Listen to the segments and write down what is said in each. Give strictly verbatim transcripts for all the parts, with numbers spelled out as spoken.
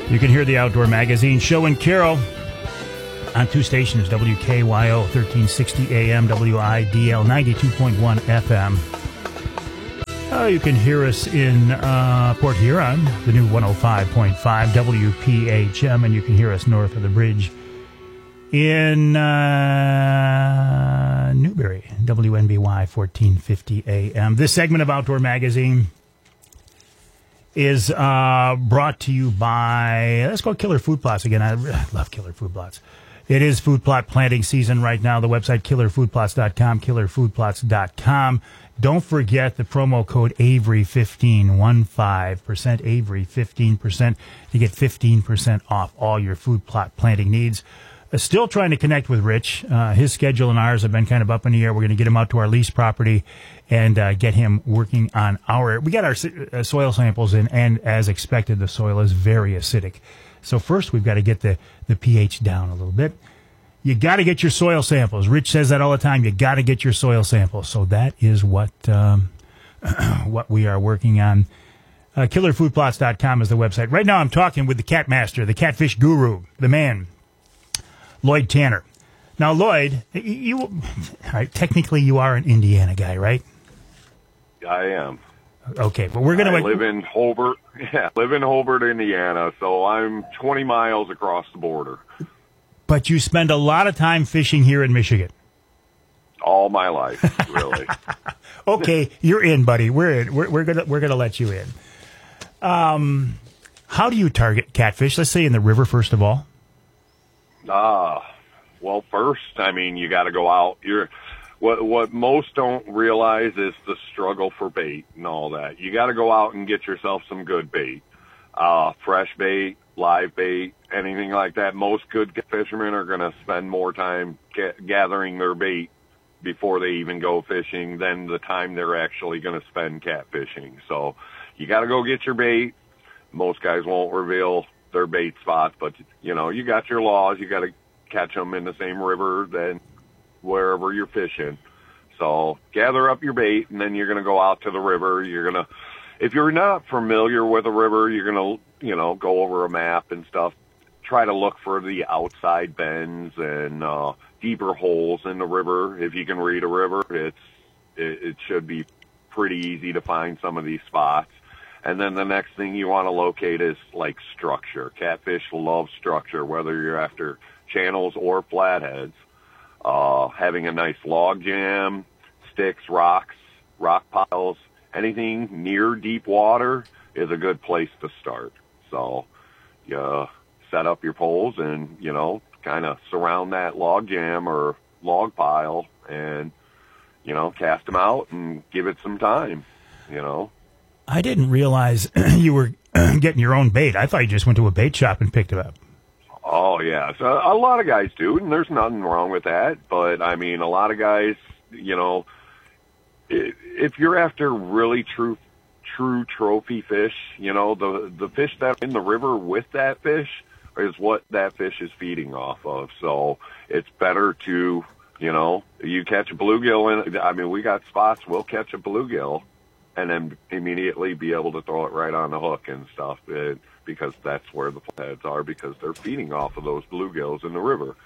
You can hear the Outdoor Magazine show in Carroll on two stations, W K Y O thirteen sixty A M, W I D L ninety-two point one F M. Uh, you can hear us in uh, Port Huron, the new one oh five point five W P H M, and you can hear us north of the bridge in uh, Newberry, W N B Y fourteen fifty A M. This segment of Outdoor Magazine is uh, brought to you by, let's go Killer Food Plots again. I, I love Killer Food Plots. It is food plot planting season right now. The website, killer food plots dot com, killer food plots dot com. Don't forget the promo code Avery fifteen, one five percent, Avery fifteen percent. You get fifteen percent off all your food plot planting needs. Uh, still trying to connect with Rich. Uh, his schedule and ours have been kind of up in the air. We're going to get him out to our lease property and uh, get him working on our... We got our uh, soil samples in, and as expected, the soil is very acidic. So first, we've got to get the, the pH down a little bit. You got to get your soil samples. Rich says that all the time. You got to get your soil samples. So that is what um, what we are working on. Uh, killer food plots dot com is the website. Right now, I'm talking with the cat master, the catfish guru, the man, Lloyd Tanner. Now, Lloyd, you, you all right, technically you are an Indiana guy, right? I am. Okay, but we're going to... I live in Hobart, yeah, live in Hobart, Indiana, so I'm twenty miles across the border. But you spend a lot of time fishing here in Michigan. All my life, really. Okay, you're in, buddy. We're in. We're, we're gonna we're gonna let you in. Um, how do you target catfish? Let's say in the river, first of all. Ah, uh, well, first, I mean, you got to go out. You're what what most don't realize is the struggle for bait and all that. You got to go out and get yourself some good bait, uh, fresh bait, live bait, anything like that. Most good fishermen are going to spend more time ga- gathering their bait before they even go fishing than the time they're actually going to spend catfishing. So you got to go get your bait. Most guys won't reveal their bait spots, but you know, you got your laws. You got to catch them in the same river than wherever you're fishing. So gather up your bait, and then you're going to go out to the river. You're going to, if you're not familiar with a river, you're going to, you know, go over a map and stuff. Try to look for the outside bends and uh, deeper holes in the river. If you can read a river, it's it, it should be pretty easy to find some of these spots. And then the next thing you want to locate is like structure. Catfish love structure, whether you're after channels or flatheads. Uh, having a nice log jam, sticks, rocks, rock piles, anything near deep water is a good place to start. So you set up your poles and, you know, kind of surround that log jam or log pile and, you know, cast them out and give it some time, you know. I didn't realize you were getting your own bait. I thought you just went to a bait shop and picked it up. Oh, yeah. So a lot of guys do, and there's nothing wrong with that. But, I mean, a lot of guys, you know, if you're after really true true trophy fish, you know, the the fish that are in the river with that fish is what that fish is feeding off of. So it's better to, you know, you catch a bluegill in, I mean, we got spots, we'll catch a bluegill and then immediately be able to throw it right on the hook and stuff, it, because that's where the flatheads are, because they're feeding off of those bluegills in the river.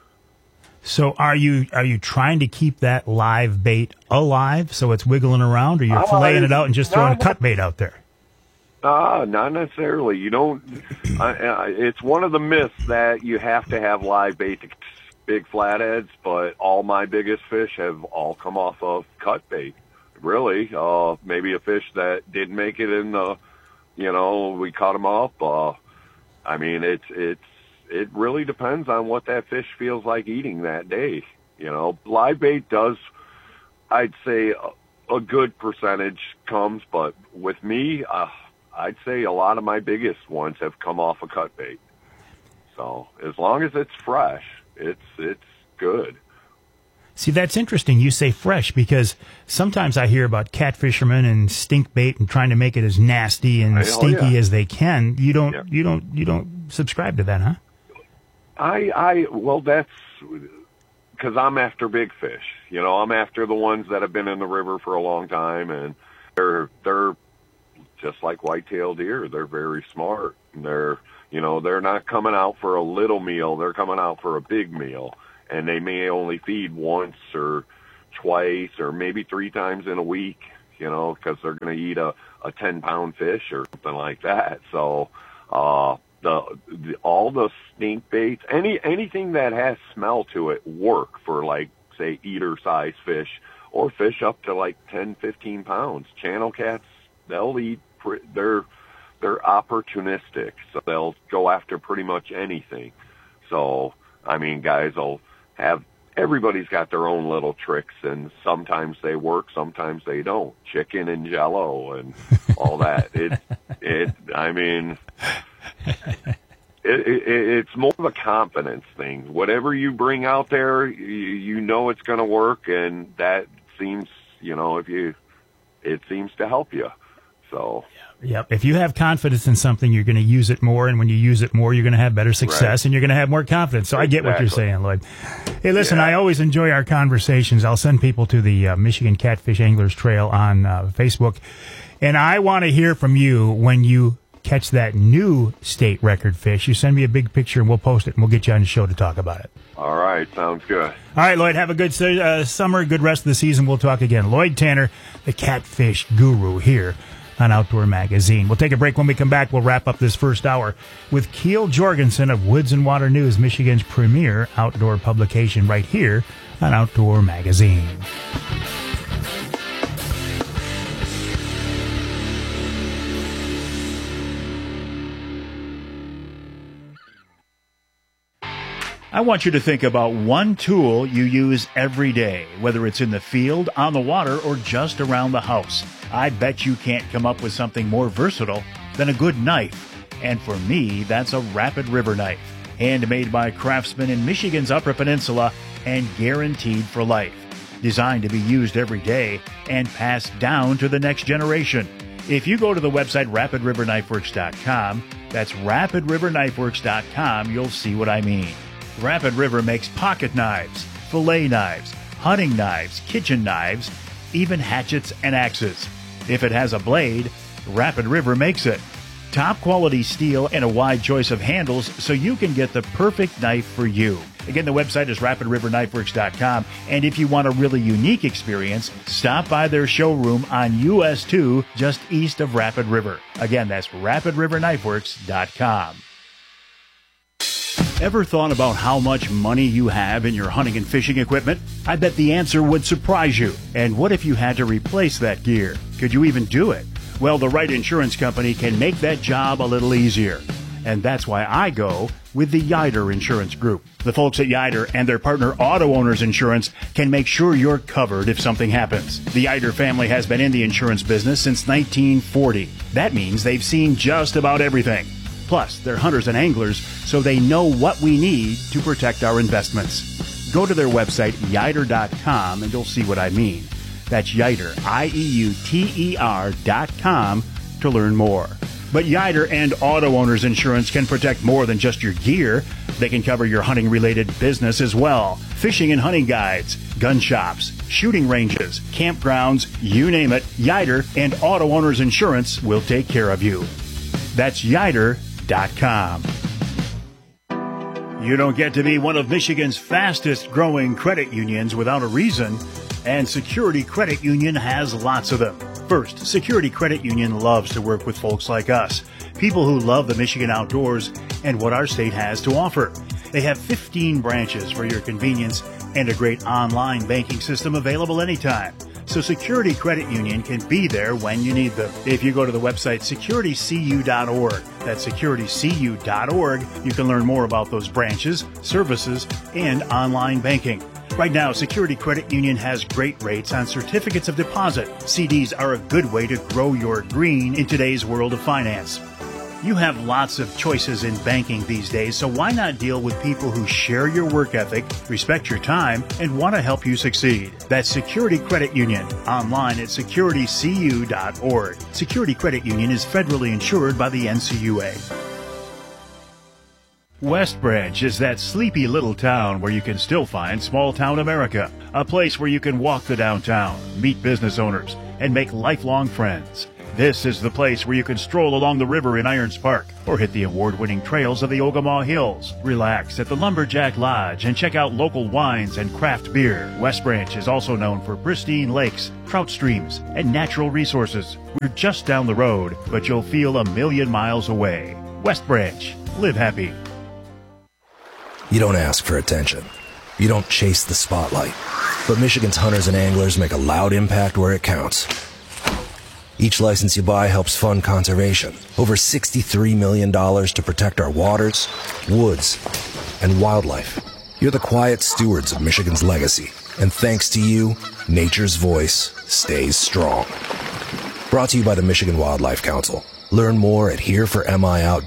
So are you are you trying to keep that live bait alive so it's wiggling around, or you're filleting it out and just throwing a cut bait out there? Uh, not necessarily. You don't. uh, it's one of the myths that you have to have live bait to catch big flatheads, but all my biggest fish have all come off of cut bait. Really, uh, maybe a fish that didn't make it in the, you know, we caught them up. Uh, I mean, it's it's it really depends on what that fish feels like eating that day. You know, live bait does, I'd say, a, a good percentage comes, but with me, uh, I'd say a lot of my biggest ones have come off a cut bait. So as long as it's fresh, it's it's good. See, that's interesting. You say fresh, because sometimes I hear about catfishermen and stink bait and trying to make it as nasty and oh, stinky yeah. as they can. You don't, yeah. you don't, you don't subscribe to that, huh? I, I, well, that's because I'm after big fish. You know, I'm after the ones that have been in the river for a long time, and they're they're just like whitetail deer. They're very smart. They're, you know, they're not coming out for a little meal. They're coming out for a big meal, and they may only feed once or twice or maybe three times in a week, you know, because they're going to eat a, a ten pound fish or something like that. So, uh, the, the, all the stink baits, any, anything that has smell to it work for, like, say, eater size fish or fish up to like ten, fifteen pounds. Channel cats, they'll eat, they're, they're opportunistic. So they'll go after pretty much anything. So, I mean, guys will have, everybody's got their own little tricks, and sometimes they work, sometimes they don't. Chicken and Jello and all that. It, it, I mean, it, it, it's more of a confidence thing. Whatever you bring out there, you, you know it's going to work, and that seems, you know, if you, it seems to help you. So. Yep. If you have confidence in something, you're going to use it more, and when you use it more, you're going to have better success, right, and you're going to have more confidence. So exactly. I get what you're saying, Lloyd. Hey, listen, yeah. I always enjoy our conversations. I'll send people to the uh, Michigan Catfish Anglers Trail on uh, Facebook, and I want to hear from you when you catch that new state record fish. You send me a big picture, and we'll post it, and we'll get you on the show to talk about it. All right. Sounds good. All right, Lloyd, have a good uh, summer, good rest of the season. We'll talk again. Lloyd Tanner, the catfish guru here on Outdoor Magazine. We'll take a break. When we come back, we'll wrap up this first hour with Keel Jorgensen of Woods and Water News, Michigan's premier outdoor publication, right here on Outdoor Magazine. I want you to think about one tool you use every day, whether it's in the field, on the water, or just around the house. I bet you can't come up with something more versatile than a good knife. And for me, that's a Rapid River knife. Handmade by craftsmen in Michigan's Upper Peninsula and guaranteed for life. Designed to be used every day and passed down to the next generation. If you go to the website rapid river knife works dot com, that's rapid river knife works dot com, you'll see what I mean. Rapid River makes pocket knives, fillet knives, hunting knives, kitchen knives, even hatchets and axes. If it has a blade, Rapid River makes it. Top quality steel and a wide choice of handles so you can get the perfect knife for you. Again, the website is rapid river knife works dot com, and if you want a really unique experience, stop by their showroom on U S two just east of Rapid River. Again, that's rapid river knife works dot com. Ever thought about how much money you have in your hunting and fishing equipment? I bet the answer would surprise you. And what if you had to replace that gear? Could you even do it? Well, the right insurance company can make that job a little easier. And that's why I go with the Yider Insurance Group. The folks at Yider and their partner Auto Owners Insurance can make sure you're covered if something happens. The Yider family has been in the insurance business since nineteen forty. That means they've seen just about everything. Plus, they're hunters and anglers, so they know what we need to protect our investments. Go to their website, yider dot com, and you'll see what I mean. That's Yider, I E U T E R dot com, to learn more. But Yider and Auto Owners Insurance can protect more than just your gear. They can cover your hunting-related business as well. Fishing and hunting guides, gun shops, shooting ranges, campgrounds, you name it, Yider and Auto Owners Insurance will take care of you. That's Yider dot com. You don't get to be one of Michigan's fastest growing credit unions without a reason, and Security Credit Union has lots of them. First, Security Credit Union loves to work with folks like us, people who love the Michigan outdoors and what our state has to offer. They have fifteen branches for your convenience and a great online banking system available anytime. So Security Credit Union can be there when you need them. If you go to the website security c u dot org, that's security c u dot org, you can learn more about those branches, services, and online banking. Right now, Security Credit Union has great rates on certificates of deposit. C Ds are a good way to grow your green in today's world of finance. You have lots of choices in banking these days, so why not deal with people who share your work ethic, respect your time, and want to help you succeed? That's Security Credit Union, online at security c u dot org. Security Credit Union is federally insured by the N C U A. West Branch is that sleepy little town where you can still find small town America, a place where you can walk the downtown, meet business owners, and make lifelong friends. This is the place where you can stroll along the river in Irons Park or hit the award-winning trails of the Ogemaw Hills. Relax at the Lumberjack Lodge and check out local wines and craft beer. West Branch is also known for pristine lakes, trout streams, and natural resources. We're just down the road, but you'll feel a million miles away. West Branch. Live happy. You don't ask for attention. You don't chase the spotlight. But Michigan's hunters and anglers make a loud impact where it counts. Each license you buy helps fund conservation. Over sixty-three million dollars to protect our waters, woods, and wildlife. You're the quiet stewards of Michigan's legacy. And thanks to you, nature's voice stays strong. Brought to you by the Michigan Wildlife Council. Learn more at here for M I out